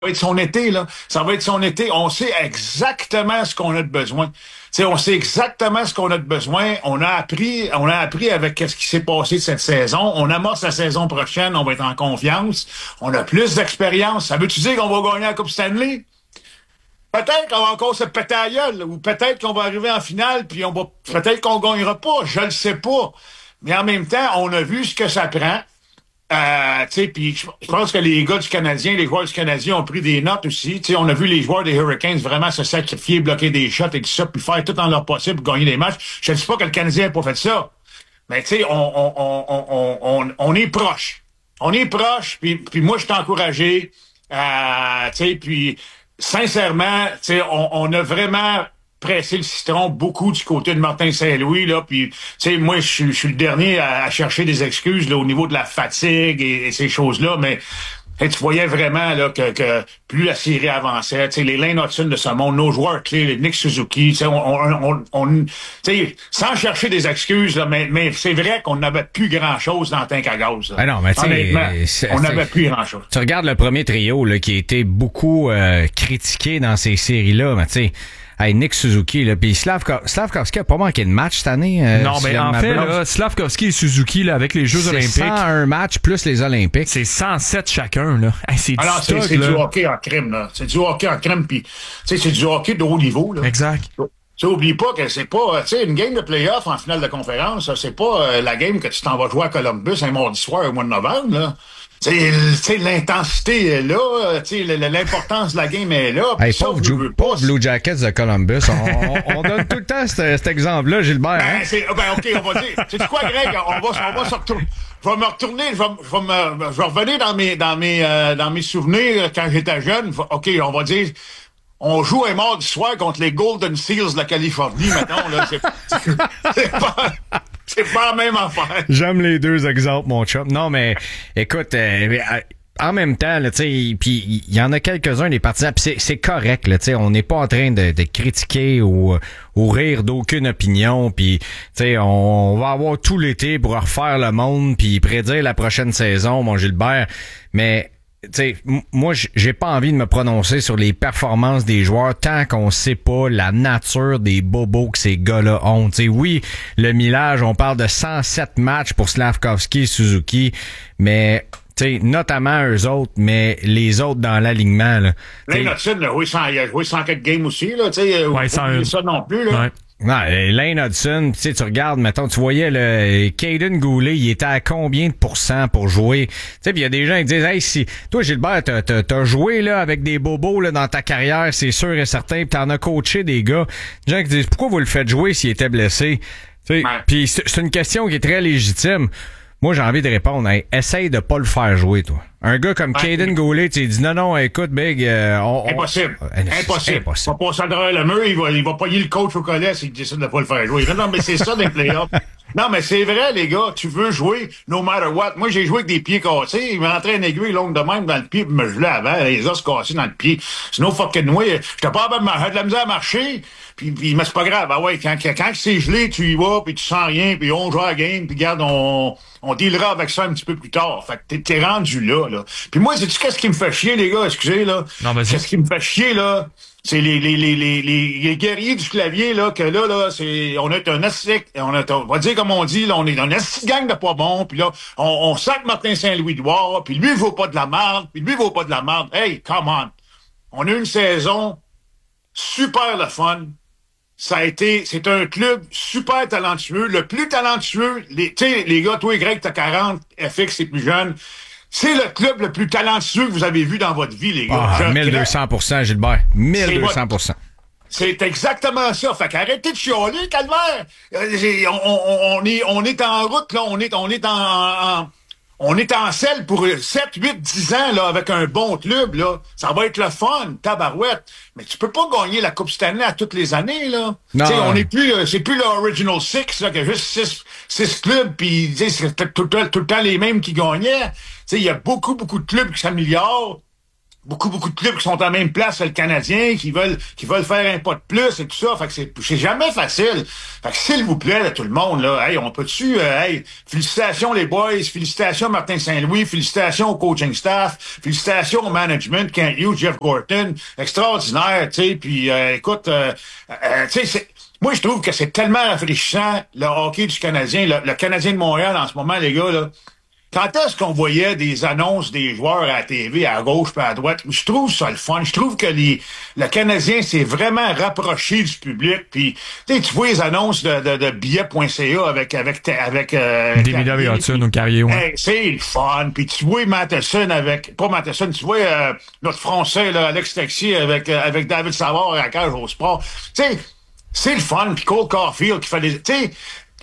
va être son été, là. Ça va être son été. On sait exactement ce qu'on a de besoin. T'sais, on sait exactement ce qu'on a de besoin. On a appris avec ce qui s'est passé cette saison. On amorce la saison prochaine. On va être en confiance. On a plus d'expérience. Ça veut-tu dire qu'on va gagner la Coupe Stanley? Peut-être qu'on va encore se péter à la gueule, ou peut-être qu'on va arriver en finale, puis peut-être qu'on gagnera pas. Je le sais pas. Mais en même temps, on a vu ce que ça prend. Puis je pense que les gars du Canadien, les joueurs du Canadien ont pris des notes aussi. T'sais, on a vu les joueurs des Hurricanes vraiment se sacrifier, bloquer des shots et tout ça, puis faire tout en leur possible pour gagner des matchs. Je ne dis pas que le Canadien n'a pas fait ça, mais tu sais, on est proche. On est proche, puis moi je suis encouragé. Puis sincèrement, on a vraiment pressé le citron beaucoup du côté de Martin Saint-Louis, là, puis moi je suis le dernier à chercher des excuses là, au niveau de la fatigue et ces choses-là, mais tu voyais vraiment là que plus la série avançait, les Lane Hudson de ce monde, nos joueurs clés, les Nick Suzuki, on sans chercher des excuses, là, mais c'est vrai qu'on n'avait plus grand-chose dans le tank à gaz. Là. Ah non, mais honnêtement, on n'avait plus grand-chose. Tu regardes le premier trio là, qui a été beaucoup critiqué dans ces séries-là, mais tu sais, hey, Nick Suzuki, là, puis Slavkovski a pas manqué de match cette année. Non, mais en fait, là, Slavkovski et Suzuki, là, avec les Jeux olympiques. C'est 101 matchs plus les Olympiques. C'est 107 chacun, là. Hey, c'est du hockey en crime, là. C'est du hockey en crime, puis c'est du hockey de haut niveau, là. Exact. Tu oublie pas que c'est pas, une game de play-off en finale de conférence, ça, c'est pas la game que tu t'en vas jouer à Columbus un mardi soir au mois de novembre, là. L'intensité est là, l'importance de la game est là. Hey, pauvre Blue Jackets de Columbus. On donne tout le temps cet exemple-là, Gilbert. OK, on va dire. C'est quoi, Greg? On va se retourner. Je vais me retourner, je vais revenir dans mes souvenirs quand j'étais jeune. OK, on va dire, on joue un mardi soir contre les Golden Seals de la Californie, mettons, là. C'est pas la même affaire. J'aime les deux exemples, mon chum. Non, mais écoute, en même temps, là, tu sais, puis il y en a quelques-uns des partisans, puis c'est correct, là, tu sais, on n'est pas en train de critiquer ou rire d'aucune opinion, puis tu sais, on va avoir tout l'été pour refaire le monde, puis prédire la prochaine saison, mon Gilbert, mais tu sais, moi, j'ai pas envie de me prononcer sur les performances des joueurs tant qu'on sait pas la nature des bobos que ces gars-là ont. Tu sais, oui, le millage, on parle de 107 matchs pour Slavkovski et Suzuki, mais tu sais, notamment eux autres, mais les autres dans l'alignement, là. Lane Hudson, il a joué 104 games aussi, là, tu sais, ouais, ça non plus, là. Ouais. Non, Lane Hudson, tu regardes, mettons, tu voyais le Caden Goulet, il était à combien de pourcents pour jouer? Tu sais, puis il y a des gens qui disent, hey, si toi, Gilbert, t'as joué là avec des bobos là dans ta carrière, c'est sûr et certain, puis t'en as coaché des gars. Des gens qui disent, pourquoi vous le faites jouer s'il était blessé? Tu sais, puis c'est une question qui est très légitime. Moi, j'ai envie de répondre, hey, essaye de pas le faire jouer, toi. Un gars comme Caden Goulet, tu dis non, écoute, Big, impossible. Impossible. Pas passer à travers le mur, il va pogner le coach au collet s'il décide de pas le faire jouer. Non, mais c'est ça des playoffs. Non, mais c'est vrai, les gars, tu veux jouer no matter what. Moi, j'ai joué avec des pieds cassés. Il m'a rentré une aiguille longue de même dans le pied, puis me gelait avant, les os cassés dans le pied. C'est no fucking way. J'étais pas j'ai de la misère à marcher, puis mais c'est pas grave. Ah ouais, quand c'est gelé, tu y vas, puis tu sens rien, puis on joue à la game, puis regarde, on dealera avec ça un petit peu plus tard. Fait que t'es rendu là. Puis moi, sais-tu qu'est-ce qui me fait chier, les gars? Excusez, là. Non, mais qu'est-ce qui me fait chier, là? C'est les guerriers du clavier, là, que là, on est un astic, on va dire comme on dit, là, on est un astic gang de pas bon, puis là, on sac Martin Saint-Louis de voir, puis lui, il vaut pas de la merde, puis lui, il vaut pas de la merde. Hey, come on! On a eu une saison super le fun. C'est un club super talentueux, le plus talentueux, tu sais, les gars, toi, Greg, t'as 40, FX, c'est plus jeune. C'est le club le plus talentueux que vous avez vu dans votre vie, les gars. 1200%, Gilbert. 1200%. C'est exactement ça. Fait qu'arrêtez de chialer, calvaire. On est en route, là. On est en selle pour 7, 8, 10 ans, là, avec un bon club, là. Ça va être le fun, tabarouette. Mais tu peux pas gagner la Coupe Stanley à toutes les années, là. Non. T'sais, on est plus, c'est plus l'Original Six, là, qu'il y a juste 6 clubs, pis, c'est tout le temps les mêmes qui gagnaient. Il y a beaucoup de clubs qui s'améliorent. beaucoup de clubs qui sont en même place que le Canadien, qui veulent faire un pas de plus et tout ça. Fait que c'est jamais facile. Fait que s'il vous plaît, là, tout le monde, là, hey, on peut-tu, félicitations les boys, félicitations Martin Saint-Louis, félicitations au coaching staff, félicitations au management, Kent Hughes, Jeff Gorton, extraordinaire, tu sais, puis écoute, tu sais, moi je trouve que c'est tellement rafraîchissant, le hockey du Canadien, le Canadien de Montréal en ce moment, les gars, là. Quand est-ce qu'on voyait des annonces des joueurs à la TV, à gauche puis à droite? Je trouve ça le fun. Je trouve que le Canadien s'est vraiment rapproché du public. Puis, tu vois les annonces de billets.ca avec David et Hudson au Carrier, ouais. Hey, c'est le fun. Puis tu vois pas Matheson, tu vois notre Français, là, Alex Texier avec David Savard à la cage au sport. Tu sais, c'est le fun. Puis Cole Caulfield qui fait des... Tu sais,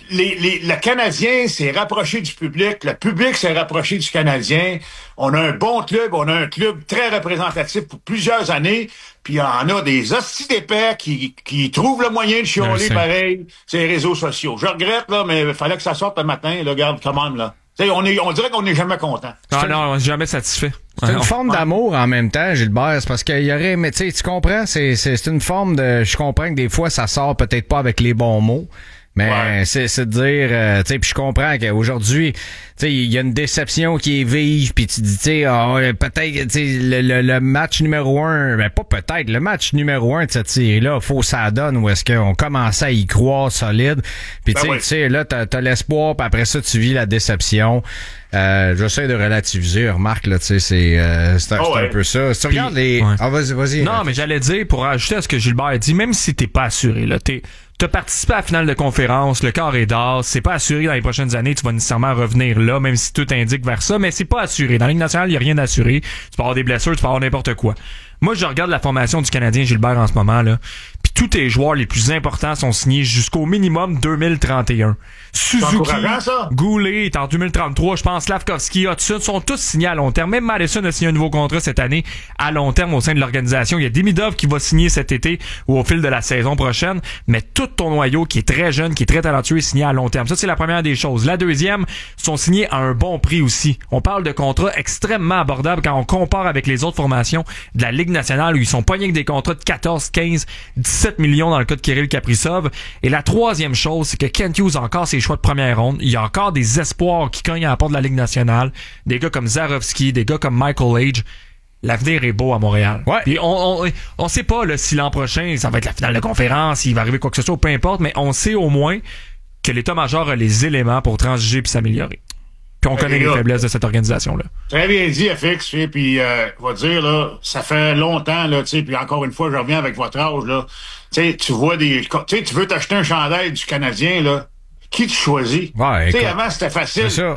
le Canadien s'est rapproché du public, le public s'est rapproché du Canadien. On a un bon club, on a un club très représentatif pour plusieurs années, puis il y en a des hosties d'épais qui trouvent le moyen de chialer pareil sur les réseaux sociaux. Je regrette, là, mais il fallait que ça sorte le matin, là, regarde, commande, là. T'sais, on dirait qu'on n'est jamais content. Non, on n'est jamais satisfait. C'est une forme d'amour en même temps, Gilbert. C'est parce qu'il y aurait, mais tu comprends, c'est une forme de, je comprends que des fois ça sort peut-être pas avec les bons mots. Mais c'est de dire, tu sais, puis je comprends qu'aujourd'hui, tu sais, il y a une déception qui est vive, puis tu dis, tu sais, peut-être, tu sais, le match numéro 1, ben pas peut-être, le match numéro 1 de cette série-là, faut ça donne où est-ce qu'on commençait à y croire solide, puis tu sais, là, t'as l'espoir, puis après ça, tu vis la déception. J'essaie de relativiser, remarque, là, tu sais, c'est un peu ça. Si tu regardes les... Ouais. Ah, vas-y. Non, mais j'allais dire, pour ajouter à ce que Gilbert a dit, même si t'es pas assuré, là, t'as participé à la finale de conférence, le corps est d'or, c'est pas assuré dans les prochaines années, tu vas nécessairement revenir là, même si tout indique vers ça, mais c'est pas assuré. Dans la Ligue nationale, il y a rien d'assuré. Tu peux avoir des blessures, tu peux avoir n'importe quoi. Moi, je regarde la formation du Canadien Gilbert en ce moment, là, puis tous tes joueurs les plus importants sont signés jusqu'au minimum 2031. Suzuki, Goulet est en 2033, je pense, Slavkovski, Hudson sont tous signés à long terme. Même Madison a signé un nouveau contrat cette année à long terme au sein de l'organisation. Il y a Demidov qui va signer cet été ou au fil de la saison prochaine, mais tout ton noyau qui est très jeune, qui est très talentueux est signé à long terme. Ça, c'est la première des choses. La deuxième, sont signés à un bon prix aussi. On parle de contrats extrêmement abordables quand on compare avec les autres formations de la Ligue nationale où ils sont pas rien que des contrats de 14, 15, 17 millions dans le cas de Kirill Kaprizov. Et la troisième chose, c'est que Kent Hughes a encore ses choix de première ronde. Il y a encore des espoirs qui cognent à la porte de la Ligue nationale. Des gars comme Zarovski, des gars comme Michael Age. L'avenir est beau à Montréal. Ouais. Et on sait pas là, si l'an prochain, ça va être la finale de conférence, s'il va arriver quoi que ce soit, peu importe, mais on sait au moins que l'état-major a les éléments pour transiger puis s'améliorer. Puis on connaît les faiblesses de cette organisation-là. Très bien dit, FX. Puis, va dire, là, ça fait longtemps, là, tu sais, puis encore une fois, je reviens avec votre âge, là. Tu sais, tu vois tu sais, tu veux t'acheter un chandail du Canadien, là. Qui tu choisis? Ouais, tu sais, avant, c'était facile. Ça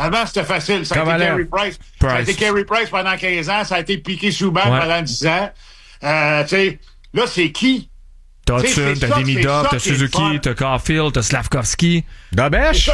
a été Carey Price. Ça a été Carey Price pendant 15 ans. Ça a été Piqué Souban pendant 10 ans. Tu sais, là, c'est qui? T'as Hudson, t'as Demidov, t'as Suzuki, t'as Caulfield, t'as Slavkovski. Dobèche.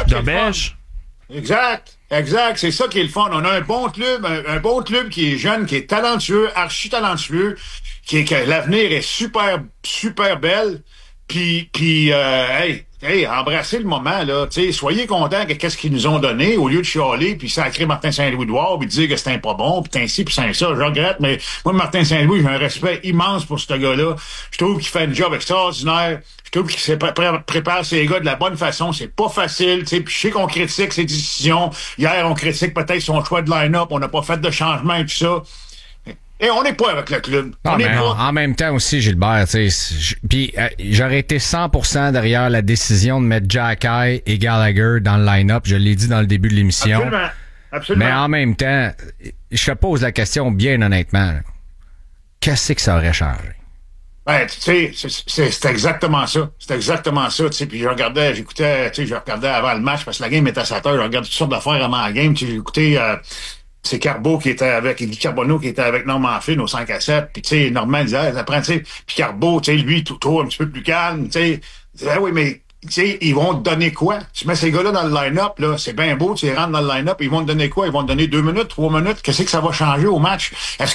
Exact. C'est ça qui est le fun. On a un bon club qui est jeune, qui est talentueux, archi talentueux, que l'avenir est super, super belle. Puis, hey, embrassez le moment, là. T'sais, soyez contents de qu'est-ce qu'ils nous ont donné, au lieu de chialer, puis sacrer Martin Saint-Louis dehors, puis dire que c'était pas bon, puis ainsi, puis c'est ça. Je regrette, mais moi, Martin Saint-Louis, j'ai un respect immense pour ce gars-là. Je trouve qu'il fait un job extraordinaire. Je trouve qu'il prépare ses gars de la bonne façon. C'est pas facile, tu sais. Puis je sais qu'on critique ses décisions. Hier, on critique peut-être son choix de line-up. On n'a pas fait de changement et tout ça. Et on n'est pas avec le club. En même temps aussi, Gilbert, puis j'aurais été 100% derrière la décision de mettre Jacky et Gallagher dans le line-up. Je l'ai dit dans le début de l'émission. Absolument. Mais en même temps, je te pose la question bien honnêtement. Qu'est-ce que ça aurait changé? Ben, tu sais, c'est exactement ça. C'est exactement ça, tu sais. Puis je regardais avant le match parce que la game était à 7 heures. Je regardais toutes sortes d'affaires avant la game. Tu sais, j'écoutais c'est Carbo qui était avec Guy Carbonneau qui était avec Norman Flynn au 5-7. Puis tu sais, Norman disait, ça prend, tu sais, puis Carbo, tu sais, lui, tout un petit peu plus calme, tu sais. Oui, mais tu sais, ils vont te donner quoi? Tu mets ces gars-là dans le line-up, là, c'est bien beau, tu les rentres dans le line-up, ils vont te donner quoi? Ils vont te donner 2 minutes, 3 minutes. Qu'est-ce que ça va changer au match? Est-ce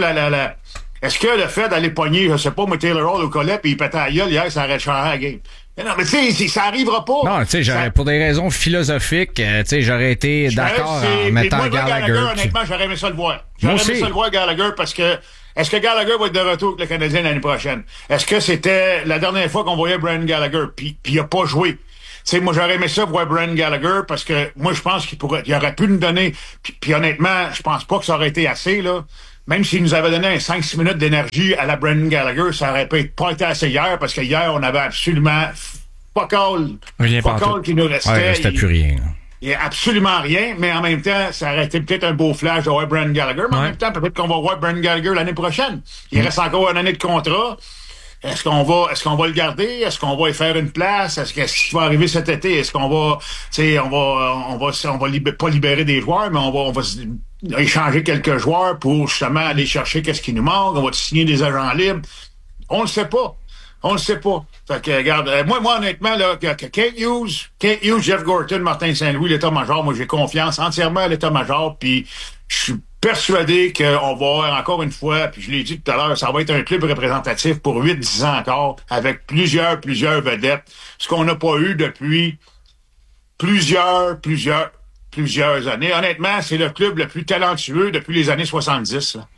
que le fait d'aller pogner, je sais pas, moi, Taylor Hall au collet, puis il pétait à la gueule hier, ça aurait changé la game? Mais non, mais tu sais, ça arrivera pas. Non, tu sais, pour des raisons philosophiques, tu sais, j'aurais été d'accord en mettant Gallagher. Honnêtement, j'aurais aimé ça le voir. Moi J'aurais aimé aussi. ça le voir, Gallagher, parce que est-ce que Gallagher va être de retour avec le Canadien l'année prochaine? Est-ce que c'était la dernière fois qu'on voyait Bryan Gallagher? Puis il a pas joué. Tu sais, moi, j'aurais aimé ça voir Bryan Gallagher parce que moi, je pense qu'il aurait pu nous donner. Puis honnêtement, je pense pas que ça aurait été assez, là. Même s'il nous avait donné un 5-6 minutes d'énergie à la Bryan Gallagher, ça aurait pas été assez hier parce que hier, on avait absolument fuck all qui nous restait. Ouais, il restait plus rien. Il n'y a absolument rien, mais en même temps, ça aurait été peut-être un beau flash de voir Bryan Gallagher, mais en même temps, peut-être qu'on va voir Bryan Gallagher l'année prochaine. Il reste encore une année de contrat. Est-ce qu'on va le garder? Est-ce qu'on va y faire une place? Qu'est-ce qui va arriver cet été? Est-ce qu'on va, tu sais, on va pas libérer des joueurs, mais on va échanger quelques joueurs pour justement aller chercher qu'est-ce qui nous manque? On va signer des agents libres? On le sait pas. Fait que, regarde, moi, honnêtement, là, que Kent Hughes, Jeff Gorton, Martin Saint-Louis, l'état-major, moi, j'ai confiance entièrement à l'état-major, puis je suis persuadé qu'on va avoir, encore une fois, puis je l'ai dit tout à l'heure, ça va être un club représentatif pour 8-10 ans encore, avec plusieurs vedettes, ce qu'on n'a pas eu depuis plusieurs années. Honnêtement, c'est le club le plus talentueux depuis les années 70. Là.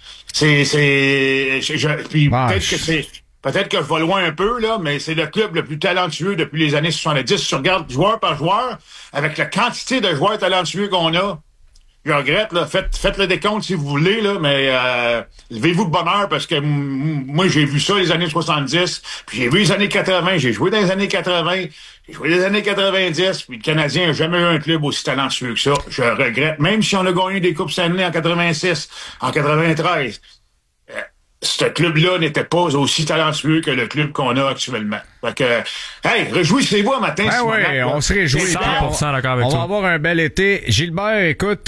Peut-être que je vais loin un peu, là, mais c'est le club le plus talentueux depuis les années 70. Si tu regardes joueur par joueur, avec la quantité de joueurs talentueux qu'on a, je regrette, là, faites le décompte si vous voulez, là, mais levez-vous de bonheur parce que moi, j'ai vu ça les années 70, puis j'ai vu les années 80, j'ai joué dans les années 80, j'ai joué dans les années 90, puis le Canadien n'a jamais eu un club aussi talentueux que ça. Je regrette, même si on a gagné des Coupes Stanley en 86, en 93. Ce club-là n'était pas aussi talentueux que le club qu'on a actuellement. Fait que, hey, réjouissez-vous un matin. Oui, on se réjouit. 100% d'accord avec toi. On va avoir un bel été. Gilbert, écoute,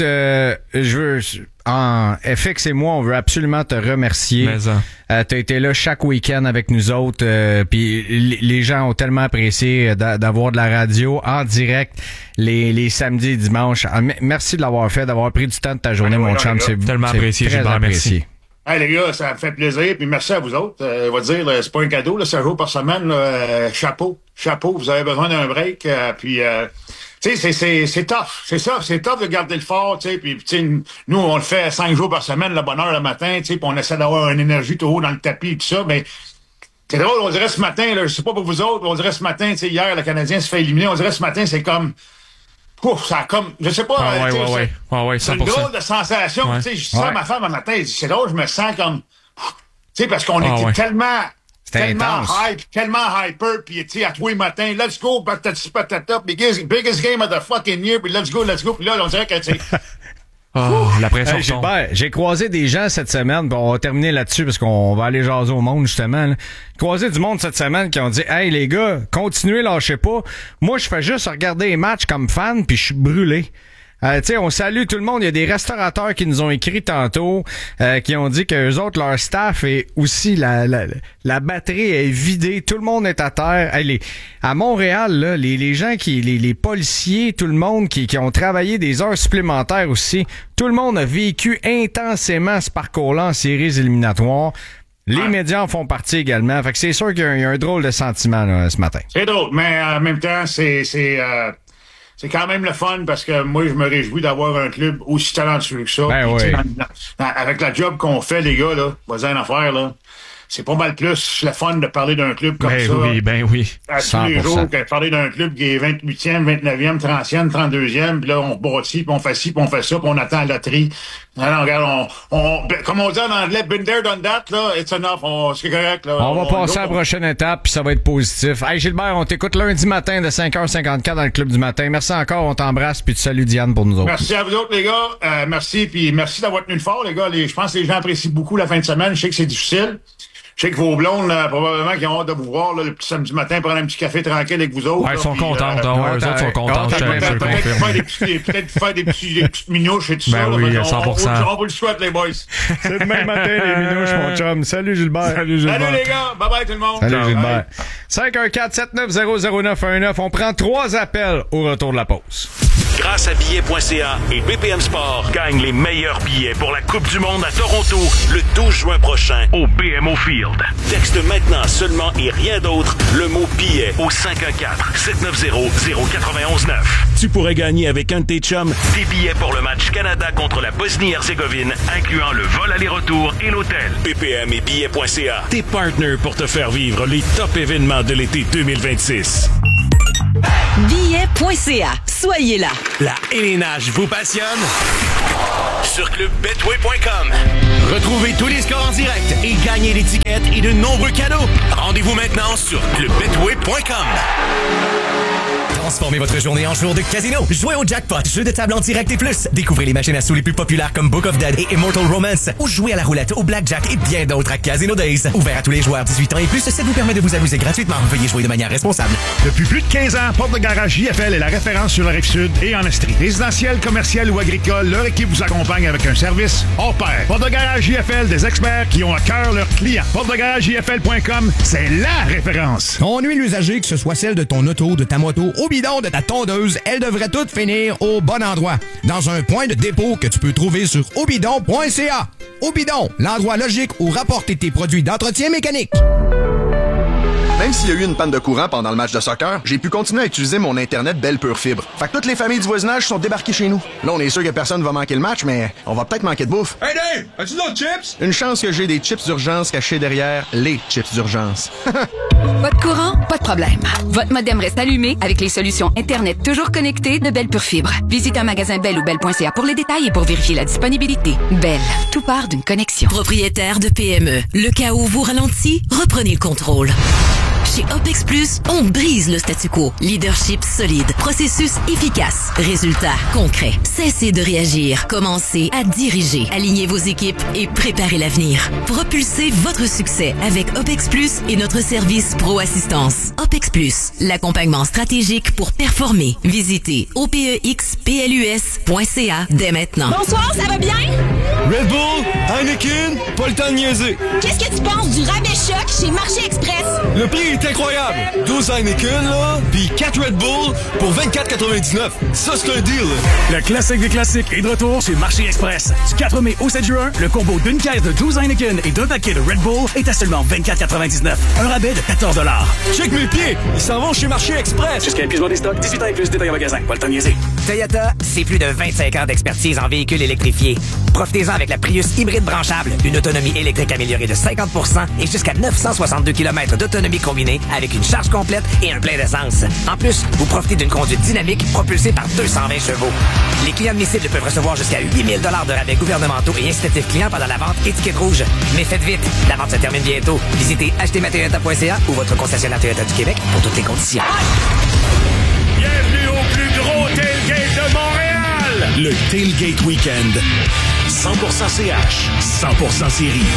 FX et moi, on veut absolument te remercier. T'as été là chaque week-end avec nous autres, puis les gens ont tellement apprécié d'avoir de la radio en direct les samedis et dimanches. Merci de l'avoir fait, d'avoir pris du temps de ta journée, mon chum. C'est tellement apprécié, Gilbert. Merci. Hey les gars, ça me fait plaisir, puis merci à vous autres. On va dire, c'est pas un cadeau, là, 5 jours par semaine, là, chapeau, vous avez besoin d'un break, puis tu sais, c'est tough, c'est tough de garder le fort, tu sais, puis nous on le fait 5 jours par semaine, le bonheur le matin, tu sais, puis on essaie d'avoir une énergie tout haut dans le tapis et tout ça, mais c'est drôle, on dirait ce matin, là, je sais pas pour vous autres, on dirait ce matin, tu sais, hier le Canadien se fait éliminer, on dirait ce matin, c'est comme ouf, ça a comme, je sais pas, c'est une drôle de sensation. Tu sais, je dis ça à ma femme un matin, c'est drôle, je me sens comme, tu sais, parce qu'on était tellement hype, tellement hyper, puis tu sais, à tous les matins, let's go, patati patata, biggest game of the fucking year, puis let's go, puis là, on dirait que, tu sais, la pression Gilbert, j'ai croisé des gens cette semaine, on va terminer là-dessus parce qu'on va aller jaser au monde justement. Là. J'ai croisé du monde cette semaine qui ont dit « Hey les gars, continuez, lâchez pas. Moi, je fais juste regarder les matchs comme fan puis je suis brûlé. » Tu sais, on salue tout le monde. Il y a des restaurateurs qui nous ont écrit tantôt, qui ont dit que eux autres, leur staff est aussi la batterie est vidée. Tout le monde est à terre. À Montréal, là, les gens les policiers, tout le monde qui ont travaillé des heures supplémentaires aussi. Tout le monde a vécu intensément ce parcours-là en séries éliminatoires. Les médias en font partie également. Fait que c'est sûr qu'il y a un drôle de sentiment là, ce matin. C'est drôle, mais en même temps, c'est quand même le fun parce que moi, je me réjouis d'avoir un club aussi talentueux que ça. Ben oui. Avec la job qu'on fait, les gars, là, vas-y une affaire, là. C'est pas mal plus le fun de parler d'un club comme ça. Ben oui. À tous les jours, que de parler d'un club qui est 28e, 29e, 30e, 32e, puis là, on rebâtit, puis on fait ci, puis on fait ça, puis on attend la loterie. Alors, regarde, comme on dit en anglais, been there, done that, là, it's enough, c'est correct, là. On va passer à la prochaine étape, puis ça va être positif. Hey, Gilbert, on t'écoute lundi matin de 5h54 dans le Club du matin. Merci encore, on t'embrasse, puis tu salues Diane pour nous autres. Merci à vous autres, les gars. Merci, puis merci d'avoir tenu le fort, les gars. Je pense que les gens apprécient beaucoup la fin de semaine. Je sais que c'est difficile. Je sais que vos blondes, là, probablement, qui ont hâte de vous voir là, le petit samedi matin, prendre un petit café tranquille avec vous autres. Ouais, ils sont contents. Eux autres sont contents. Peut-être faire des petites minouches et tout ça. Oui, là, 100%. On vous le souhaite, les boys. C'est demain matin, les minouches, mon chum. Salut, Gilbert. Salut, les gars. Bye-bye, tout le monde. Salut, Gilbert. 514-7900-919. On prend 3 appels au retour de la pause. Grâce à billets.ca et BPM Sport, gagne les meilleurs billets pour la Coupe du monde à Toronto le 12 juin prochain au BMO Field. Texte maintenant seulement et rien d'autre le mot billet au 514-790-0919. Tu pourrais gagner avec un de tes chums des billets pour le match Canada contre la Bosnie-Herzégovine, incluant le vol aller-retour et l'hôtel. BPM et billets.ca, tes partners pour te faire vivre les top événements de l'été 2026. Billets.ca. Soyez là. La LNH vous passionne? Sur clubbetway.com. Retrouvez tous les scores en direct et gagnez l'étiquette et de nombreux cadeaux. Rendez-vous maintenant sur clubbetway.com. Transformez votre journée en jour de casino. Jouez au jackpot, jeu de table en direct et plus. Découvrez les machines à sous les plus populaires comme Book of Dead et Immortal Romance. Ou jouez à la roulette, au blackjack et bien d'autres à Casino Days. Ouvert à tous les joueurs 18 ans et plus, ça vous permet de vous amuser gratuitement. Veuillez jouer de manière responsable. Depuis plus de 15 ans, Porte de Garage JFL est la référence sur la Rive-Sud et en Estrie. Résidentiel, commercial ou agricole, leur équipe vous accompagne avec un service hors pair. Porte de Garage JFL, des experts qui ont à cœur leurs clients. PorteDeGarageJFL.com, c'est la référence. Ton huile usagée, que ce soit celle de ton auto, de ta moto, au bidon, de ta tondeuse, elle devrait toutes finir au bon endroit. Dans un point de dépôt que tu peux trouver sur obidon.ca. Obidon, l'endroit logique où rapporter tes produits d'entretien mécanique. Même s'il y a eu une panne de courant pendant le match de soccer, j'ai pu continuer à utiliser mon Internet Belle Pure Fibre. Fait que toutes les familles du voisinage sont débarquées chez nous. Là, on est sûr que personne va manquer le match, mais on va peut-être manquer de bouffe. Hey Dave, as-tu d'autres chips? Une chance que j'ai des chips d'urgence cachés derrière les chips d'urgence. Pas de courant? Pas de problème. Votre modem reste allumé avec les solutions Internet toujours connectées de Belle Pure Fibre. Visitez un magasin Belle ou Belle.ca pour les détails et pour vérifier la disponibilité. Belle, tout part d'une connexion. Propriétaire de PME, le cas où vous ralentit, reprenez le contrôle. Chez OPEX Plus, on brise le statu quo. Leadership solide, processus efficace, résultats concrets. Cessez de réagir, commencez à diriger. Alignez vos équipes et préparez l'avenir. Propulsez votre succès avec OPEX Plus et notre service Pro Assistance. OPEX Plus, l'accompagnement stratégique pour performer. Visitez opexplus.ca dès maintenant. Bonsoir, ça va bien? Red Bull, Heineken, pas le temps de niaiser. Qu'est-ce que tu penses du rabais choc chez Marché Express? Le prix est incroyable. 12 Heineken, là, puis 4 Red Bull pour 24,99. Ça, c'est un deal. Le classique des classiques est de retour chez Marché Express. Du 4 mai au 7 juin, le combo d'une caisse de 12 Heineken et d'un paquet de Red Bull est à seulement 24,99. Un rabais de 14 $. Check mes pieds, ils s'en vont chez Marché Express. Jusqu'à épuisement des stocks, 18 ans et plus, détail en magasin. Pas le temps de niaiser. Toyota, c'est plus de 25 ans d'expertise en véhicules électrifiés. Profitez-en avec la Prius hybride branchable, une autonomie électrique améliorée de 50% et jusqu'à 962 km d'autonomie combinée avec une charge complète et un plein d'essence. En plus, vous profitez d'une conduite dynamique propulsée par 220 chevaux. Les clients admissibles peuvent recevoir jusqu'à 8 000 $ de rabais gouvernementaux et incitatifs clients pendant la vente étiquette rouge. Mais faites vite, la vente se termine bientôt. Visitez achetezmatoyota.ca ou votre concessionnaire Toyota du Québec pour toutes les conditions. Bienvenue au plus gros tailgate de Montréal! Le Tailgate Weekend. 100% CH, 100% série.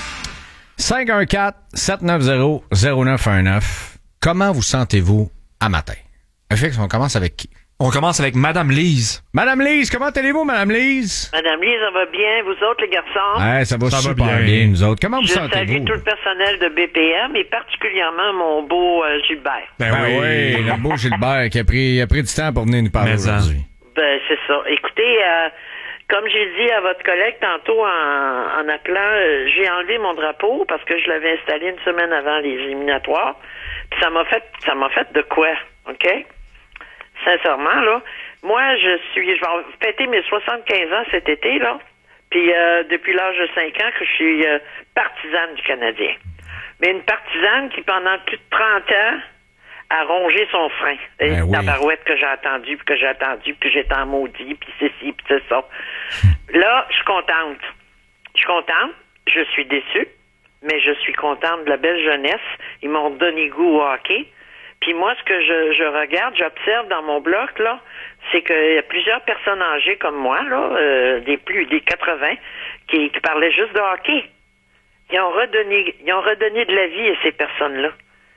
514-790-0919. Comment vous sentez-vous à matin? FX, on commence avec qui? On commence avec Madame Lise. Madame Lise, comment allez-vous, Madame Lise? Madame Lise, ça va bien, vous autres, les garçons? Ouais, ça va super bien, nous autres. Comment vous Je sentez-vous? salue tout le personnel de BPM et particulièrement mon beau Gilbert. Ben oui, le beau Gilbert qui a pris du temps pour venir nous parler aujourd'hui. Ben, c'est ça. Écoutez, comme j'ai dit à votre collègue tantôt en appelant, j'ai enlevé mon drapeau parce que je l'avais installé une semaine avant les éliminatoires. Puis ça m'a fait de quoi, OK? Sincèrement, là. Moi, je vais fêter mes 75 ans cet été, là. Puis depuis l'âge de 5 ans que je suis partisane du Canadien. Mais une partisane qui, pendant plus de 30 ans, a rongé son frein. Ben La oui. barouette que j'ai attendue, puis que j'étais en maudit, puis c'est ci, puis c'est ça. Là, je suis contente. Je suis déçue, mais je suis contente de la belle jeunesse. Ils m'ont donné goût au hockey. Puis moi, ce que je regarde, j'observe dans mon bloc, là, c'est qu'il y a plusieurs personnes âgées comme moi, là, des 80, qui parlaient juste de hockey. Ils ont redonné de la vie à ces personnes-là.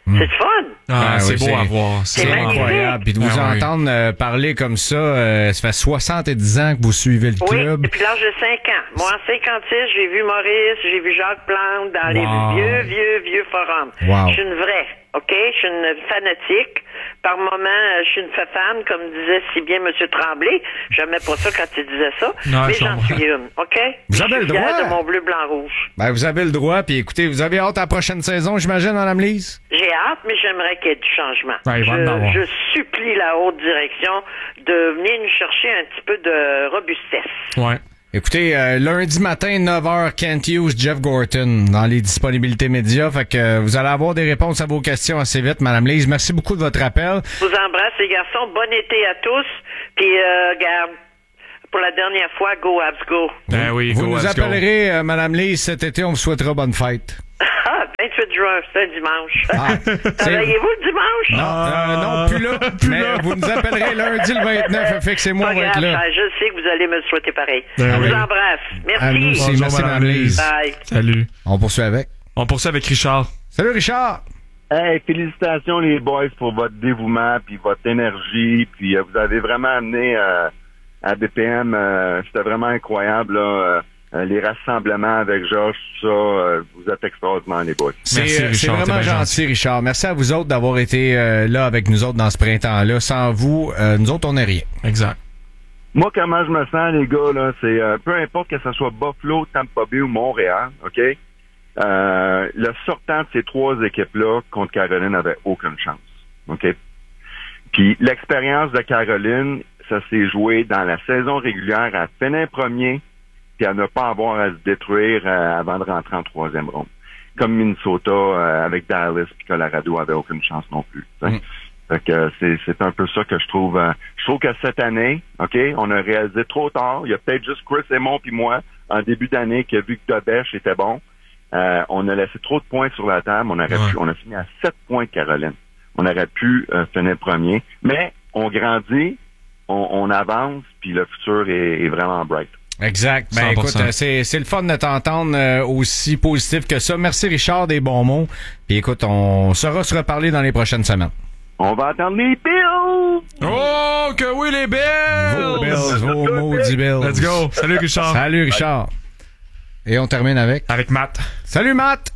C'est le fun. Ah, c'est beau à voir. C'est incroyable. Puis de vous entendre parler comme ça, ça fait 70 ans que vous suivez le Oui, club. depuis l'âge de 5 ans. Moi, en 56, j'ai vu Maurice, j'ai vu Jacques Plante dans les vieux forums. Wow. Je suis une vraie, OK? Je suis une fanatique. Par moment, je suis une fan, comme disait si bien M. Tremblay. J'aimais pas ça quand il disait ça. Non, mais j'en suis une, OK? Vous avez le droit. Je suis fière de mon bleu, blanc, rouge. Ben, vous avez le droit. Puis écoutez, vous avez hâte à la prochaine saison, j'imagine, Mme Lise? J'ai hâte, mais j'aimerais qu'il y ait du changement. Ouais, je supplie la haute direction de venir nous chercher un petit peu de robustesse. Ouais. Écoutez, lundi matin, 9h, Kent Hughes, Jeff Gorton, dans les disponibilités médias. Fait que vous allez avoir des réponses à vos questions assez vite, Mme Lise. Merci beaucoup de votre appel. Je vous embrasse, les garçons. Bon été à tous. Puis, regarde, pour la dernière fois, go Habs, go. Ben oui, vous nous appellerez, Mme Lise, cet été. On vous souhaitera bonne fête. 28 juin, c'est un dimanche. Ah, travaillez-vous le dimanche? Non, plus là. Mais vous nous appellerez lundi le 29. Fait que c'est moi, on va être là. Je sais que vous allez me le souhaiter pareil. Ben Je oui. vous embrasse. Merci. À nous aussi. Merci, Mme Lise. Bye. Salut. On poursuit avec. On poursuit avec Richard. Salut, Richard. Hey, félicitations les boys pour votre dévouement puis votre énergie. Puis vous avez vraiment amené à BPM. C'était vraiment incroyable, là. Les rassemblements avec Georges, tout ça, vous êtes extraordinaires, les boys. C'est vraiment gentil, Richard. Merci à vous autres d'avoir été là avec nous autres dans ce printemps-là. Sans vous, nous autres, on n'est rien. Exact. Moi, comment je me sens, les gars, là, c'est peu importe que ce soit Buffalo, Tampa Bay ou Montréal, OK? Le sortant de ces trois équipes-là contre Caroline n'avait aucune chance, OK? Puis l'expérience de Caroline, ça s'est joué dans la saison régulière à finir premier puis à ne pas avoir à se détruire avant de rentrer en troisième ronde. Comme Minnesota avec Dallas puis Colorado avait aucune chance non plus. Fait que c'est un peu ça que je trouve. Je trouve que cette année, OK, on a réalisé trop tard. Il y a peut-être juste Chris Aymon puis moi en début d'année qui a vu que Dobèche était bon. On a laissé trop de points sur la table. On a fini à 7 points de Caroline. On aurait pu finir premier, mais on grandit, on avance puis le futur est vraiment bright. Exact. Ben 100%. Écoute, c'est le fun de t'entendre aussi positif que ça. Merci Richard des bons mots. Puis écoute, on saura se reparler dans les prochaines semaines. On va attendre les Bills! Oh, que oui, les Bills! Vos Bills, vos maudits Bills. Let's go. Salut Richard. Salut Richard. Et on termine avec Matt. Salut Matt!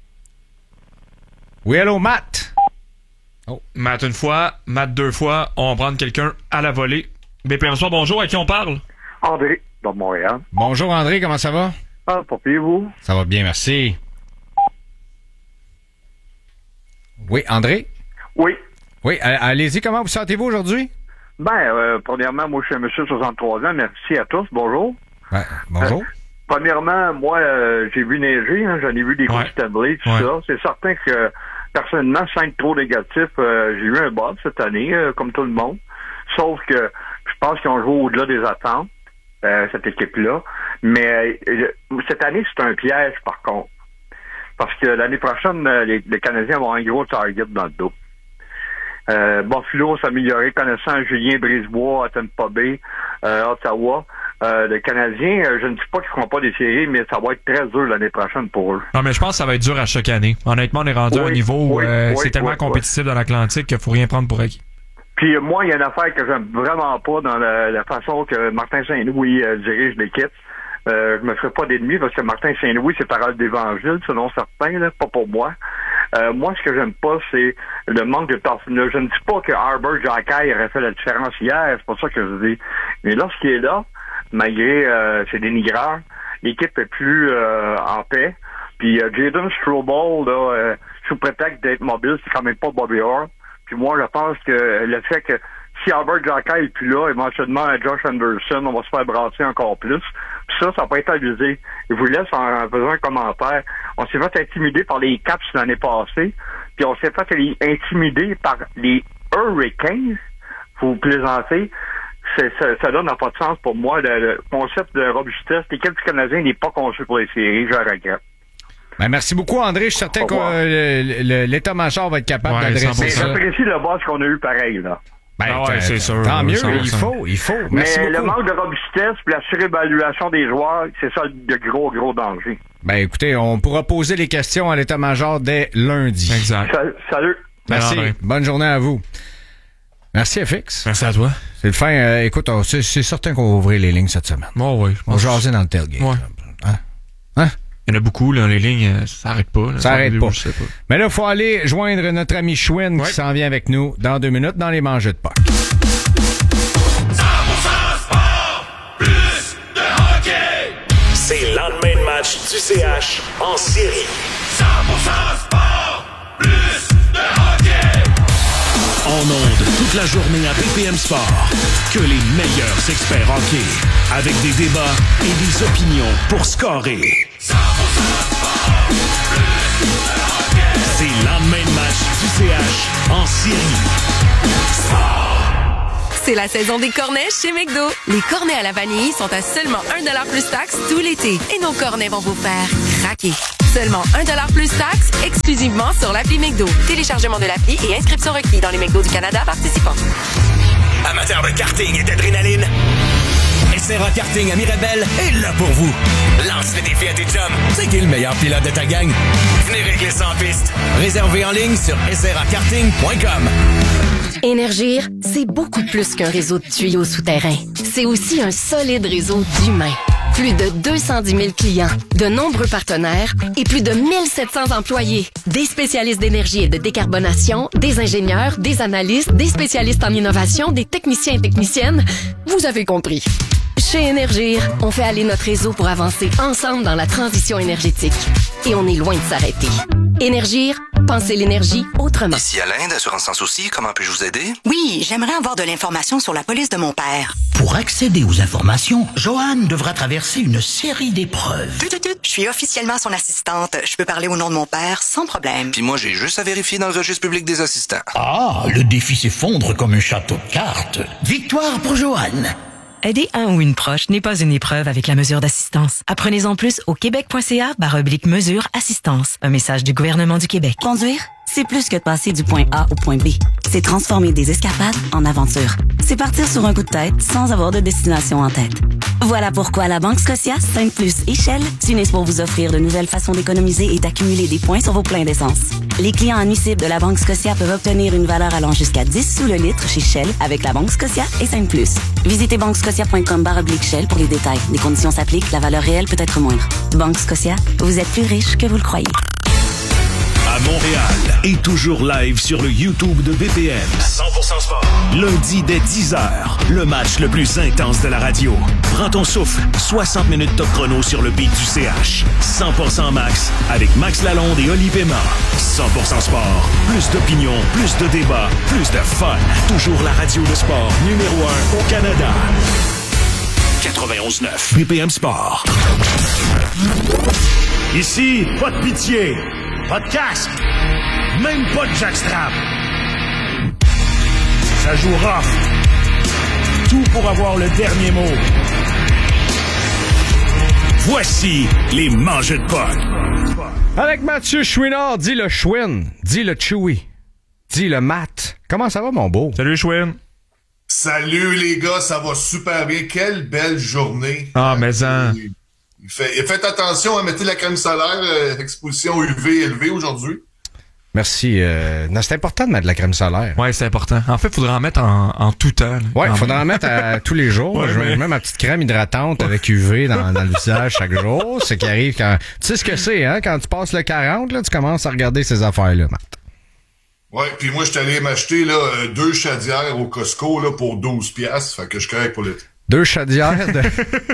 Oui, allô Matt! Oh. Matt une fois, Matt deux fois. On va prendre quelqu'un à la volée. BPM Soir, bonjour. À qui on parle? André, de Montréal. Bonjour André, comment ça va? Ah, pas pire, vous? Ça va bien, merci. Oui, André? Oui. Oui, allez-y, comment vous sentez-vous aujourd'hui? Ben, premièrement, moi, je suis un monsieur de 63 ans. Merci à tous. Bonjour. Ouais, bonjour. Premièrement, moi, j'ai vu neiger. J'en ai vu des coups de Stanley, tout ça. C'est certain que, personnellement, sans être trop négatif, j'ai eu un bug cette année, comme tout le monde. Sauf que je pense qu'ils ont joué au-delà des attentes, cette équipe-là. Mais cette année, c'est un piège, par contre. Parce que l'année prochaine, les Canadiens vont avoir un gros target dans le dos. Buffalo s'améliorer, connaissant Julien Brisebois à Tampa Bay, Ottawa. Les Canadiens, je ne dis pas qu'ils ne feront pas des séries, mais ça va être très dur l'année prochaine pour eux. Non, mais je pense que ça va être dur à chaque année. Honnêtement, on est rendu à un niveau où c'est tellement compétitif dans l'Atlantique qu'il ne faut rien prendre pour acquis. Puis moi, il y a une affaire que j'aime vraiment pas dans la façon que Martin Saint-Louis dirige l'équipe. Je me ferai pas d'ennemis parce que Martin Saint-Louis, c'est parole d'évangile, selon certains, là, pas pour moi. Moi, ce que j'aime pas, c'est le manque de toughness. Je ne dis pas que Arbor Xhekaj aurait fait la différence hier, c'est pas ça que je dis. Mais lorsqu'il est là, malgré ses dénigreurs, l'équipe est plus en paix. Puis Jaden Strobel, là, sous prétexte d'être mobile, c'est quand même pas Bobby Orr. Puis moi, je pense que le fait que si Albert Xhekaj est plus là, éventuellement Josh Anderson, on va se faire brasser encore plus. Puis ça va pas être abusé. Je vous laisse en faisant un commentaire. On s'est fait intimider par les Caps l'année passée, puis on s'est fait intimider par les Hurricanes. Vous plaisantez. Ça donne pas de sens pour moi. Le concept de robustesse, l'équipe du Canadien n'est pas conçu pour les séries. Je regrette. Ben, merci beaucoup, André. Je suis certain que l'état-major va être capable d'adresser ça. J'apprécie le boss qu'on a eu pareil, là. C'est sûr. Tant mieux, 100%. il faut. Mais Merci le beaucoup. manque de robustesse puis la surévaluation des joueurs, c'est ça le gros danger. Ben écoutez, on pourra poser les questions à l'état-major dès lundi. Exact. Salut. Merci. Bonne journée à vous. Merci FX. Merci à toi. C'est le fin. Écoute, c'est certain qu'on va ouvrir les lignes cette semaine. Oui. On va jaser dans le tailgate. Ouais. Hein? Il y en a beaucoup, là, les lignes, ça n'arrête pas. Là, ça n'arrête pas. Je sais pas. Mais là, il faut aller joindre notre ami Schwinn qui s'en vient avec nous dans 2 minutes dans les manchettes de puck. 100% sport, plus de hockey. C'est le lendemain de match du CH en série. 100% sport, plus de hockey. En ondes toute la journée à BPM Sport. Que les meilleurs experts hockey. Avec des débats et des opinions pour scorer. 100% sport, plus de hockey. C'est le lendemain de match du CH en série. Sport. C'est la saison des cornets chez McDo. Les cornets à la vanille sont à seulement 1$ plus taxe tout l'été. Et nos cornets vont vous faire craquer. Seulement 1$ plus taxe, exclusivement sur l'appli McDo. Téléchargement de l'appli et inscription requis dans les McDo du Canada participants. Amateurs de karting et d'adrénaline, SRA Karting à Mirabel est là pour vous. Lance le défi à tes chums. C'est qui le meilleur pilote de ta gang? Venez régler ça en piste. Réservez en ligne sur srakarting.com. Énergir, c'est beaucoup plus qu'un réseau de tuyaux souterrains. C'est aussi un solide réseau d'humains. Plus de 210 000 clients, de nombreux partenaires et plus de 1700 employés. Des spécialistes d'énergie et de décarbonation, des ingénieurs, des analystes, des spécialistes en innovation, des techniciens et techniciennes. Vous avez compris. Chez Énergir, on fait aller notre réseau pour avancer ensemble dans la transition énergétique. Et on est loin de s'arrêter. Énergir, pensez l'énergie autrement. Ici Alain d'Assurance Sans Souci, comment puis-je vous aider? Oui, j'aimerais avoir de l'information sur la police de mon père. Pour accéder aux informations, Joanne devra traverser une série d'épreuves. Je suis officiellement son assistante. Je peux parler au nom de mon père sans problème. Puis moi, j'ai juste à vérifier dans le registre public des assistants. Ah, le défi s'effondre comme un château de cartes. Victoire pour Joanne. Aider un ou une proche n'est pas une épreuve avec la mesure d'assistance. Apprenez-en plus au québec.ca/mesure assistance. Un message du gouvernement du Québec. Conduire, c'est plus que de passer du point A au point B. C'est transformer des escapades en aventures. C'est partir sur un coup de tête sans avoir de destination en tête. Voilà pourquoi la Banque Scotia, Sainte-Plus et Shell s'unissent pour vous offrir de nouvelles façons d'économiser et d'accumuler des points sur vos pleins d'essence. Les clients admissibles de la Banque Scotia peuvent obtenir une valeur allant jusqu'à 10 sous le litre chez Shell avec la Banque Scotia et Sainte-Plus. Visitez banquescotia.com/Shell pour les détails. Les conditions s'appliquent, la valeur réelle peut être moindre. Banque Scotia, vous êtes plus riche que vous le croyez. À Montréal et toujours live sur le YouTube de BPM. 100% sport. Lundi dès 10h, le match le plus intense de la radio. Prends ton souffle, 60 minutes top chrono sur le beat du CH. 100% max avec Max Lalonde et Oli Paiement. 100% sport. Plus d'opinion, plus de débats, plus de fun. Toujours la radio de sport numéro 1 au Canada. 91.9 BPM Sport. Ici, pas de pitié. Pas de casque, même pas de jackstrap. Ça joue rough. Tout pour avoir le dernier mot. Voici les mangeux de puck. Avec Mathieu Chouinard, dit le Chouin, dit le Chewy, dit le Matt. Comment ça va, mon beau? Salut, Chouin. Salut, les gars, ça va super bien. Quelle belle journée. Ah, mais en... Faites attention, hein, mettez la crème solaire, exposition UV élevée aujourd'hui. Merci. C'est important de mettre de la crème solaire. Oui, c'est important. En fait, il faudrait en mettre en tout temps. Oui, il faudrait en mettre tous les jours. Ouais, je mets ma petite crème hydratante avec UV dans le visage chaque jour. Ce qui arrive quand... Tu sais ce que c'est, hein? Quand tu passes le 40, là, tu commences à regarder ces affaires-là, Matt. Ouais, puis moi, je suis allé m'acheter là 2 chaudières au Costco là, pour 12$. Fait que je suis correct pour le... 2 chaudières de...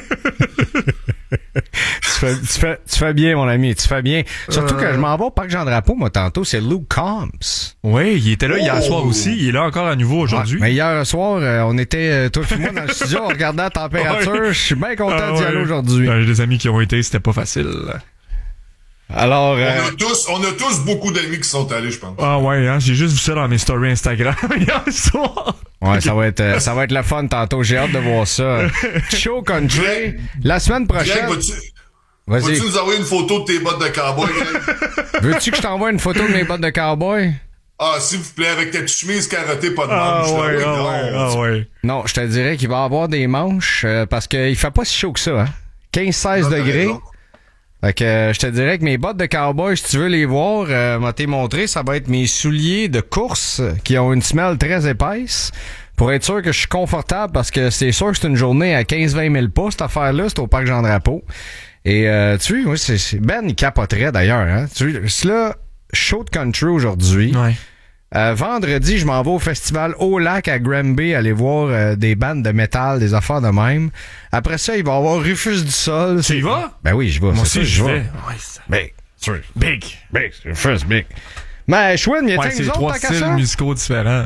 tu fais bien, mon ami, tu fais bien. Surtout que je m'en vais au Parc Jean-Drapeau, moi, tantôt, c'est Luke Combs. Oui, il était là hier soir aussi, il est là encore à nouveau aujourd'hui. Ouais, mais hier soir, on était, toi et moi, dans le studio, on regardait la température. Je suis bien content d'y aller aujourd'hui. J'ai des amis qui ont été, c'était pas facile. Alors, on a tous beaucoup d'amis qui sont allés, je pense. Ah ouais, hein, j'ai juste vu ça dans mes stories Instagram hier soir. Ouais, okay. ça va être le fun tantôt. J'ai hâte de voir ça. Show Country. Greg, la semaine prochaine. Greg, vas-tu nous envoyer une photo de tes bottes de cowboy, Greg? Veux-tu que je t'envoie une photo de mes bottes de cowboy? Ah, s'il vous plaît, avec ta chemise carottée, pas de manche. Ouais. Non, je te dirais qu'il va avoir des manches parce qu'il fait pas si chaud que ça, hein. 15-16 degrés. Raison. Fait que je te dirais que mes bottes de cowboy, si tu veux les voir, m'a été montré, ça va être mes souliers de course qui ont une semelle très épaisse pour être sûr que je suis confortable parce que c'est sûr que c'est une journée à 15-20 000 pas, cette affaire-là, c'est au parc Jean-Drapeau. Et tu vois, oui, Ben, il capoterait d'ailleurs. Hein? Tu vois, c'est là, show de country aujourd'hui. Ouais. Vendredi, je m'en vais au festival Au Lac à Granby aller voir des bandes de métal, des affaires de même. Après ça, il va y avoir Rufus du Sol. Tu y vas? Ben oui, je vais. Moi aussi, je vais. Ouais, big. Big. Rufus, big. Mais Chouin, il y a c'est nous autres, trois tant qu'à styles ça? musicaux différents.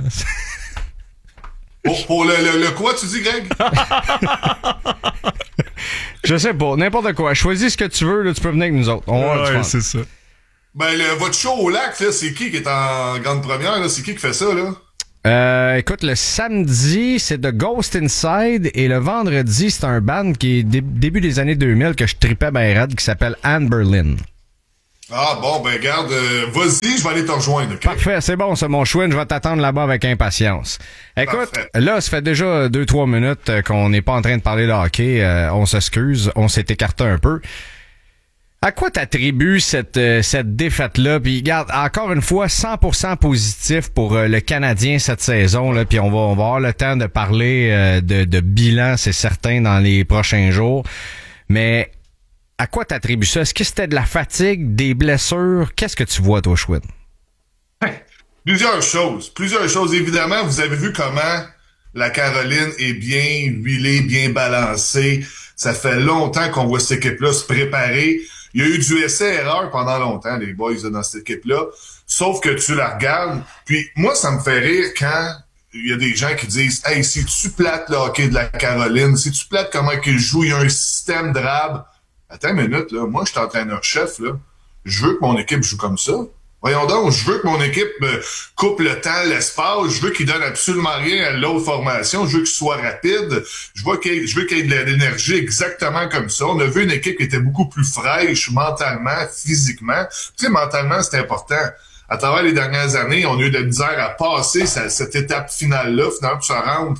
Pour le quoi, tu dis, Greg? Je sais pas, n'importe quoi. Choisis ce que tu veux, là, tu peux venir avec nous autres. On va avoir du fun. C'est ça. Ben, votre show au lac, là, c'est qui est en grande première, là? C'est qui fait ça, là? Écoute, le samedi, c'est The Ghost Inside et le vendredi, c'est un band qui est début des années 2000 que je tripais ben raide qui s'appelle Anne Berlin. Ah bon, ben garde, vas-y, je vais aller te rejoindre, OK? Parfait, c'est bon, c'est mon chouin, je vais t'attendre là-bas avec impatience. Écoute, Parfait. là, ça fait déjà 2-3 minutes qu'on n'est pas en train de parler de hockey, on s'excuse, on s'est écarté un peu. À quoi t'attribues cette défaite-là? Puis regarde, encore une fois, 100% positif pour le Canadien cette saison. Là. Puis on va avoir le temps de parler de bilan, c'est certain, dans les prochains jours. Mais à quoi t'attribues ça? Est-ce que c'était de la fatigue, des blessures? Qu'est-ce que tu vois, toi, Chouin? Plusieurs choses. Évidemment, vous avez vu comment la Caroline est bien huilée, bien balancée. Ça fait longtemps qu'on voit cette équipe-là se préparer. Il y a eu du essai-erreur pendant longtemps, les boys, là, dans cette équipe-là. Sauf que tu la regardes. Puis moi, ça me fait rire quand il y a des gens qui disent « Hey, c'est-tu plate le hockey de la Caroline? C'est-tu plate comment qu'ils jouent? Il y a un système drabe. » Attends une minute, là. Moi, je suis entraîneur-chef, là. Je veux que mon équipe joue comme ça. Voyons donc, je veux que mon équipe coupe le temps, l'espace. Je veux qu'il donne absolument rien à l'autre formation. Je veux qu'il soit rapide. Je veux qu'il y ait de l'énergie exactement comme ça. On a vu une équipe qui était beaucoup plus fraîche mentalement, physiquement. Tu sais, mentalement, c'est important. À travers les dernières années, on a eu de la misère à passer cette étape finale-là, finalement, pour se rendre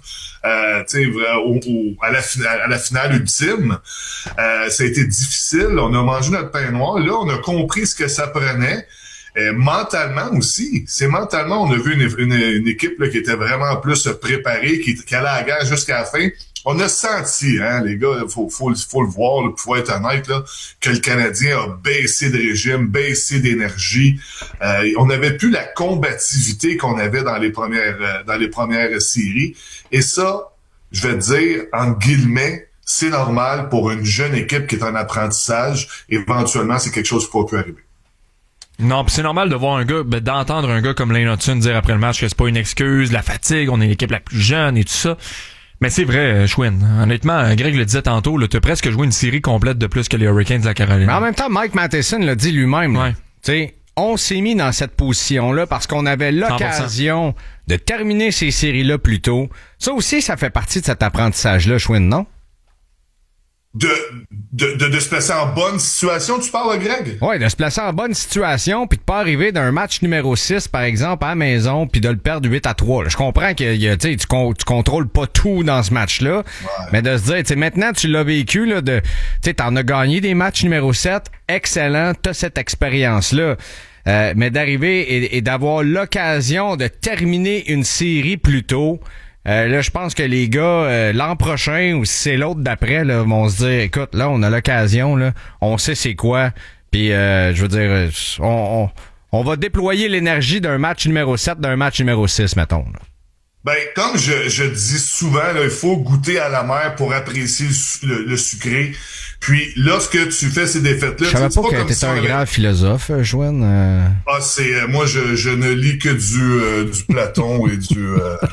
à la finale ultime. Ça a été difficile. On a mangé notre pain noir. Là, on a compris ce que ça prenait. Mentalement aussi. C'est mentalement, on a vu une équipe là, qui était vraiment plus préparée, qui allait à la guerre jusqu'à la fin. On a senti, hein, les gars, faut le voir, là, pour être honnête, là, que le Canadien a baissé de régime, baissé d'énergie. On n'avait plus la combativité qu'on avait dans les premières séries. Et ça, je vais te dire, entre guillemets, c'est normal pour une jeune équipe qui est en apprentissage. Éventuellement, c'est quelque chose qui peut arriver. Non, pis c'est normal de voir d'entendre un gars comme Lane Hutson dire après le match que c'est pas une excuse, la fatigue, on est l'équipe la plus jeune et tout ça. Mais c'est vrai, Chouin. Honnêtement, Greg le disait tantôt, là, t'as presque joué une série complète de plus que les Hurricanes de la Caroline. Mais en même temps, Mike Matheson l'a dit lui-même. Ouais. Tu sais, on s'est mis dans cette position-là parce qu'on avait l'occasion 100%. de terminer ces séries-là plus tôt. Ça aussi, ça fait partie de cet apprentissage-là, Chouin, non? De se placer en bonne situation, tu parles, Greg? Oui, de se placer en bonne situation puis de pas arriver d'un match numéro 6, par exemple, à la maison puis de le perdre 8-3. Là, je comprends que tu contrôles pas tout dans ce match-là, mais de se dire, maintenant, tu l'as vécu, là, t'en as gagné des matchs numéro 7, excellent, t'as cette expérience-là. Mais d'arriver et d'avoir l'occasion de terminer une série plus tôt, là, je pense que les gars, l'an prochain, ou si c'est l'autre d'après, là, vont se dire, écoute, là, on a l'occasion, là, on sait c'est quoi, puis je veux dire, on va déployer l'énergie d'un match numéro 7, d'un match numéro 6, mettons. Là. Ben, comme je dis souvent, là, il faut goûter à la mer pour apprécier le sucré. Puis, lorsque tu fais ces défaites-là... Je savais pas que t'étais un grand philosophe, Joanne. Ah, moi, je ne lis que du Platon et du...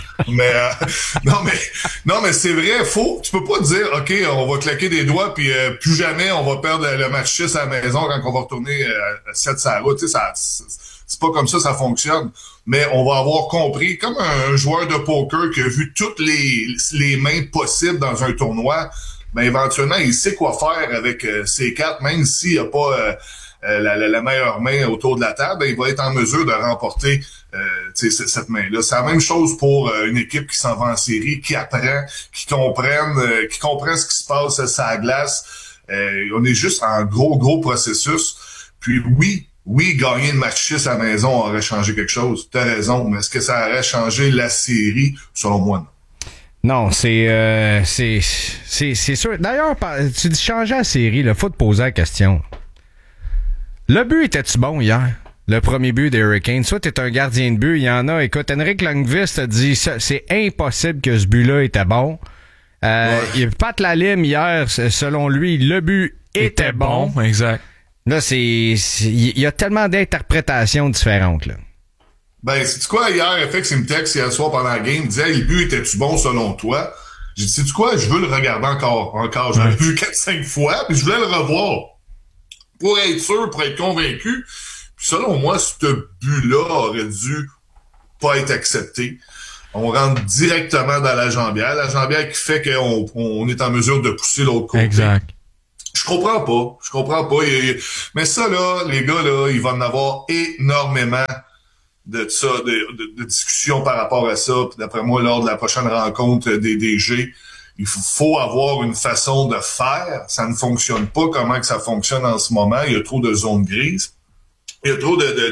Non, mais c'est vrai, tu peux pas dire, OK, on va claquer des doigts, puis plus jamais on va perdre le match 6 à la maison quand on va retourner à 7 sur la route. Tu sais, c'est pas comme ça fonctionne. Mais on va avoir compris, comme un joueur de poker qui a vu toutes les mains possibles dans un tournoi, ben éventuellement, il sait quoi faire avec ses cartes, même s'il a pas la meilleure main autour de la table, il va être en mesure de remporter cette main-là. C'est la même chose pour une équipe qui s'en va en série, qui apprend, qui comprend ce qui se passe sur la glace. On est juste en gros processus. Puis oui, gagner le match 6 à la maison aurait changé quelque chose. T'as raison, mais est-ce que ça aurait changé la série? Selon moi, non. Non, c'est sûr. D'ailleurs, tu dis changer la série, il faut te poser la question. Le but était-tu bon hier? Le premier but des Hurricanes. Soit t'es un gardien de but, il y en a. Écoute, Henrik Lundqvist a dit c'est impossible que ce but-là était bon. Pat Lalime hier, selon lui, le but était bon. Exact. Là, il y a tellement d'interprétations différentes, là. Ben, sais-tu quoi, hier, FX, il me texte hier soir pendant la game, il disait, le but était-tu bon selon toi? J'ai dit, sais-tu quoi, je veux le regarder encore. Je l'ai vu 4-5 fois, puis je voulais le revoir. Pour être sûr, pour être convaincu. Puis selon moi, ce but-là aurait dû pas être accepté. On rentre directement dans la jambière. La jambière qui fait qu'on est en mesure de pousser l'autre côté. Exact. Je comprends pas. Mais ça, là, les gars, là, il va en avoir énormément de discussions par rapport à ça. Puis d'après moi, lors de la prochaine rencontre des DG, il faut avoir une façon de faire. Ça ne fonctionne pas comment que ça fonctionne en ce moment. Il y a trop de zones grises. Il y a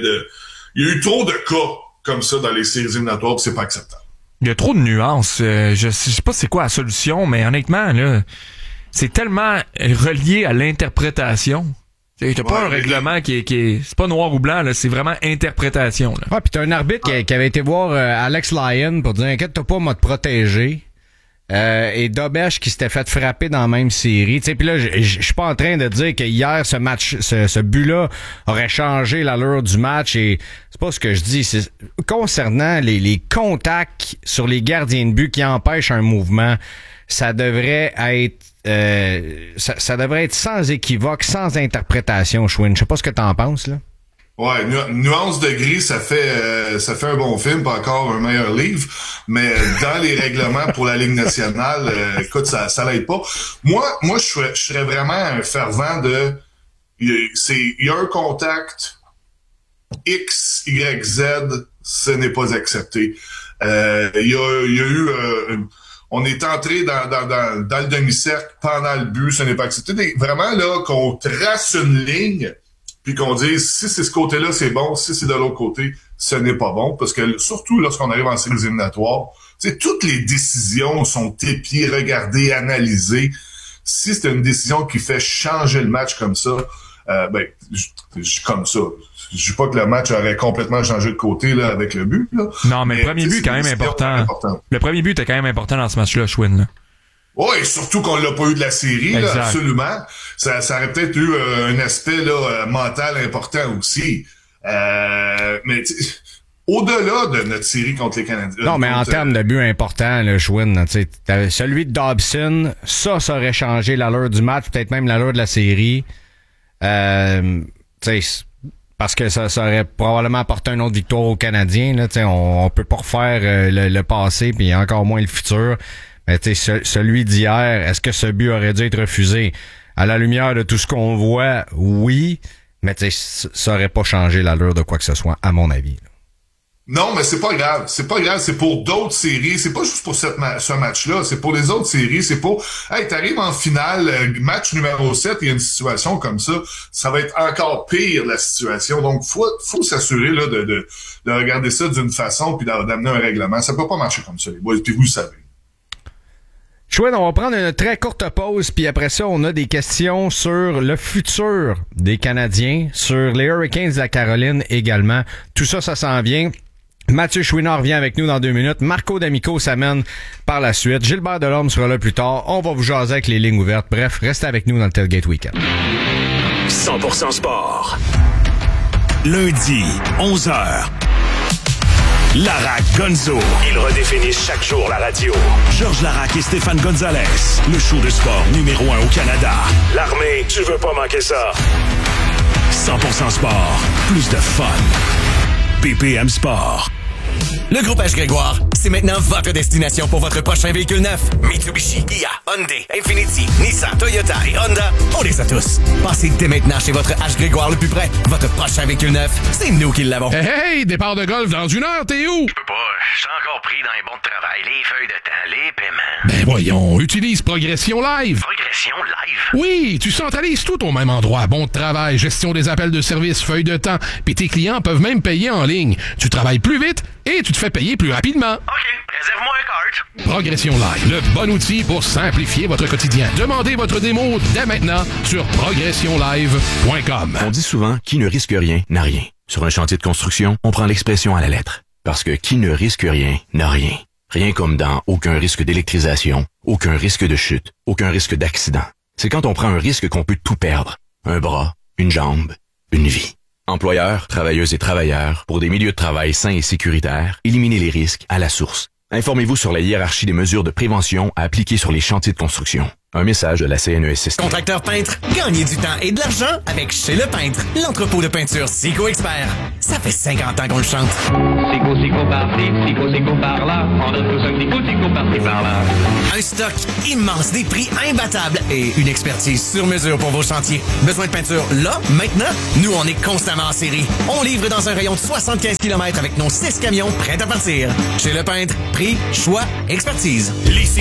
eu trop de cas comme ça dans les séries éliminatoires, puis c'est pas acceptable. Il y a trop de nuances. Je sais pas c'est quoi la solution, mais honnêtement, là, c'est tellement relié à l'interprétation. T'as pas un règlement qui est c'est pas noir ou blanc, là, c'est vraiment interprétation. Là. Ah, puis t'as un arbitre qui avait été voir Alex Lyon pour dire inquiète-toi pas, moi te protéger. Et Dobesch qui s'était fait frapper dans la même série. Puis là, je suis pas en train de dire que hier ce but-là aurait changé l'allure du match. Et c'est pas ce que je dis. C'est concernant les contacts sur les gardiens de but qui empêchent un mouvement, ça devrait être ça devrait être sans équivoque, sans interprétation, Chouin. Je sais pas ce que t'en penses, là. Ouais, nuance de gris, ça fait un bon film, pas encore un meilleur livre, mais dans les règlements pour la Ligue nationale, écoute, ça l'aide pas. Moi, je serais vraiment un fervent il y a un contact X, Y, Z, ce n'est pas accepté. Il y a eu on est entré dans le demi-cercle pendant le but, ce n'est pas accepté. Vraiment, là, qu'on trace une ligne, puis qu'on dise, si c'est ce côté-là, c'est bon, si c'est de l'autre côté, ce n'est pas bon. Parce que, surtout lorsqu'on arrive en séries éliminatoires, toutes les décisions sont épiées, regardées, analysées. Si c'est une décision qui fait changer le match comme ça, comme ça. Je dis pas que le match aurait complètement changé de côté là avec le but. Là. Non, mais le premier but est quand même important. Le premier but était quand même important dans ce match-là, Chouin. Là. Oui, surtout qu'on l'a pas eu de la série, là, absolument. Ça aurait peut-être eu un aspect là, mental important aussi. Mais au-delà de notre série contre les Canadiens. Non, mais en termes de but important, le Chouin, celui de Dobson, ça aurait changé l'allure du match, peut-être même l'allure de la série. Parce que ça aurait probablement apporté une autre victoire aux Canadiens. Là, on peut pas refaire le passé, puis encore moins le futur. Mais celui d'hier, est-ce que ce but aurait dû être refusé? À la lumière de tout ce qu'on voit, oui, mais ça aurait pas changé l'allure de quoi que ce soit, à mon avis. Là. Non, mais c'est pas grave. C'est pas grave. C'est pour d'autres séries. C'est pas juste pour ce match-là. C'est pour les autres séries. C'est pour, hey, t'arrives en finale, match numéro 7, il y a une situation comme ça. Ça va être encore pire, la situation. Donc, faut s'assurer, là, de regarder ça d'une façon puis d'amener un règlement. Ça peut pas marcher comme ça, les boys. Puis vous le savez. Chouette, on va prendre une très courte pause, puis après ça, on a des questions sur le futur des Canadiens, sur les Hurricanes de la Caroline également. Tout ça, ça s'en vient. Mathieu Chouinard vient avec nous dans 2 minutes. Marco D'Amico s'amène par la suite. Gilbert Delorme sera là plus tard. On va vous jaser avec les lignes ouvertes. Bref, restez avec nous dans le Tailgate Weekend. 100% sport. Lundi, 11h. Larac Gonzo. Ils redéfinissent chaque jour la radio. Georges Larac et Stéphane Gonzalez. Le show de sport numéro 1 au Canada. L'armée, tu veux pas manquer ça. 100% sport. Plus de fun. BPM Sport. Le groupe H. Grégoire, c'est maintenant votre destination pour votre prochain véhicule neuf. Mitsubishi, Kia, Hyundai, Infiniti, Nissan, Toyota et Honda, on les a tous. Passez dès maintenant chez votre H. Grégoire le plus près. Votre prochain véhicule neuf, c'est nous qui l'avons. Hey, départ de golf dans 1 heure, t'es où? Je peux pas, je suis encore pris dans les bons de travail, les feuilles de temps, les paiements. Ben voyons, utilise Progression Live. Progression Live? Oui, tu centralises tout au même endroit. Bon de travail, gestion des appels de service, feuilles de temps, puis tes clients peuvent même payer en ligne. Tu travailles plus vite et tu te fais payer plus rapidement. OK, réserve-moi un carte. Progression Live, le bon outil pour simplifier votre quotidien. Demandez votre démo dès maintenant sur progressionlive.com. On dit souvent, qui ne risque rien n'a rien. Sur un chantier de construction, on prend l'expression à la lettre. Parce que qui ne risque rien n'a rien. Rien comme dans aucun risque d'électrisation, aucun risque de chute, aucun risque d'accident. C'est quand on prend un risque qu'on peut tout perdre. Un bras, une jambe, une vie. Employeurs, travailleuses et travailleurs, pour des milieux de travail sains et sécuritaires, éliminez les risques à la source. Informez-vous sur la hiérarchie des mesures de prévention à appliquer sur les chantiers de construction. Un message de la CNESST. Contracteur peintre, gagnez du temps et de l'argent avec Chez Le Peintre, l'entrepôt de peinture Sico Expert. Ça fait 50 ans qu'on le chante. Sico, Sico par-ci, Sico, Sico par-là. On a tous un Sico, Sico par-ci, par-là. Un stock immense, des prix imbattables et une expertise sur mesure pour vos chantiers. Besoin de peinture là, maintenant? Nous, on est constamment en série. On livre dans un rayon de 75 km avec nos 6 camions prêts à partir. Chez Le Peintre, prix, choix, expertise.